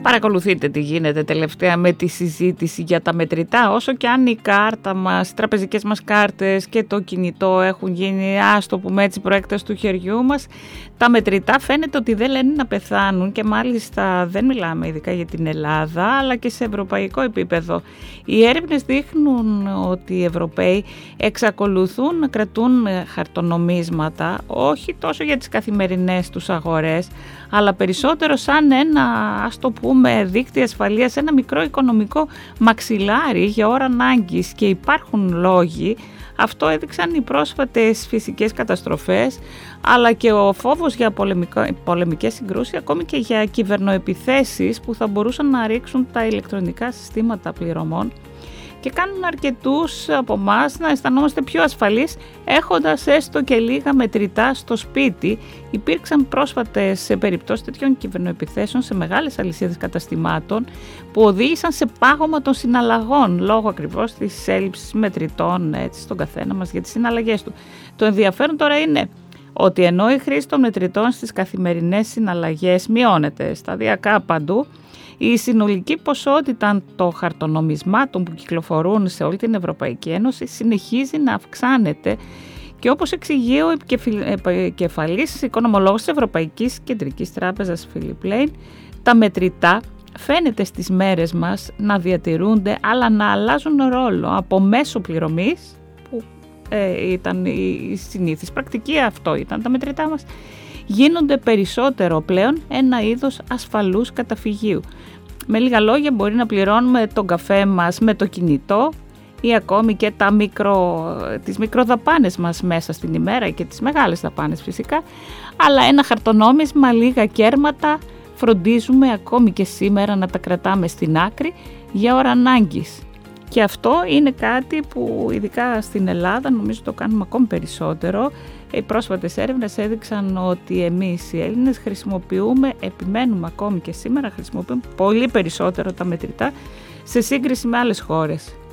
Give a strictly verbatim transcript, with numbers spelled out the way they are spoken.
Παρακολουθείτε τι γίνεται τελευταία με τη συζήτηση για τα μετρητά, όσο και αν η κάρτα μας, οι τραπεζικές μας κάρτες και το κινητό έχουν γίνει, ας το πούμε έτσι, προέκταση του χεριού μας. Τα μετρητά φαίνεται ότι δεν λένε να πεθάνουν και μάλιστα δεν μιλάμε ειδικά για την Ελλάδα, αλλά και σε ευρωπαϊκό επίπεδο. Οι έρευνες δείχνουν ότι οι Ευρωπαίοι εξακολουθούν να κρατούν χαρτονομίσματα, όχι τόσο για τις καθημερινές τους αγορές, αλλά περισσότερο σαν ένα, ας το πούμε, δίκτυο ασφαλείας, ένα μικρό οικονομικό μαξιλάρι για ώρα ανάγκης, και υπάρχουν λόγοι. Αυτό έδειξαν οι πρόσφατες φυσικές καταστροφές, αλλά και ο φόβος για πολεμικές συγκρούσεις, ακόμη και για κυβερνοεπιθέσεις που θα μπορούσαν να ρίξουν τα ηλεκτρονικά συστήματα πληρωμών, και κάνουν αρκετούς από εμάς να αισθανόμαστε πιο ασφαλείς έχοντας έστω και λίγα μετρητά στο σπίτι. Υπήρξαν πρόσφατες περιπτώσεις τέτοιων κυβερνοεπιθέσεων σε μεγάλες αλυσίδες καταστημάτων που οδήγησαν σε πάγωμα των συναλλαγών λόγω ακριβώς της έλλειψης μετρητών, έτσι, στον καθένα μας για τις συναλλαγές του. Το ενδιαφέρον τώρα είναι ότι ενώ η χρήση των μετρητών στις καθημερινές συναλλαγές μειώνεται σταδιακά παντού, η συνολική ποσότητα των χαρτονομισμάτων που κυκλοφορούν σε όλη την Ευρωπαϊκή Ένωση συνεχίζει να αυξάνεται, και όπως εξηγεί ο επικεφαλής οικονομολόγος της Ευρωπαϊκής Κεντρικής Τράπεζας Φίλιπ Λέιν, τα μετρητά φαίνεται στις μέρες μας να διατηρούνται, αλλά να αλλάζουν ρόλο από μέσο πληρωμής, που ε, ήταν η συνήθις πρακτική, αυτό ήταν τα μετρητά μας, γίνονται περισσότερο πλέον ένα είδος ασφαλούς καταφυγίου. Με λίγα λόγια, μπορεί να πληρώνουμε τον καφέ μας με το κινητό ή ακόμη και τα μικρο, τις μικροδαπάνες μας μέσα στην ημέρα, και τις μεγάλες δαπάνες φυσικά, αλλά ένα χαρτονόμισμα, λίγα κέρματα, φροντίζουμε ακόμη και σήμερα να τα κρατάμε στην άκρη για ώρα ανάγκης. Και αυτό είναι κάτι που ειδικά στην Ελλάδα νομίζω το κάνουμε ακόμη περισσότερο. Οι πρόσφατες έρευνες έδειξαν ότι εμείς οι Έλληνες χρησιμοποιούμε, επιμένουμε ακόμη και σήμερα, χρησιμοποιούμε πολύ περισσότερο τα μετρητά σε σύγκριση με άλλες χώρες.